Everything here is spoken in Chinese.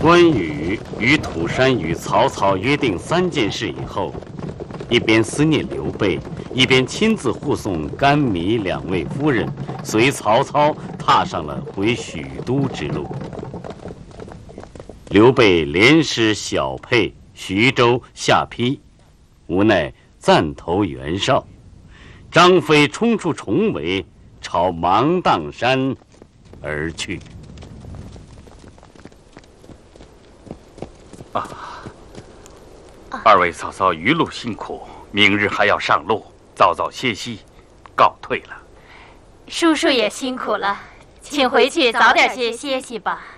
关羽与土山与曹操约定3件事以后，一边思念刘备，一边亲自护送甘糜2位夫人随曹操踏上了回许都之路。刘备连师小沛、徐州、下邳，无奈暂投袁绍。张飞冲出重围，朝芒砀山而去。 二位嫂嫂一路辛苦，明日还要上路，早早歇息，告退了。 叔叔也辛苦了，请回去早点歇息吧。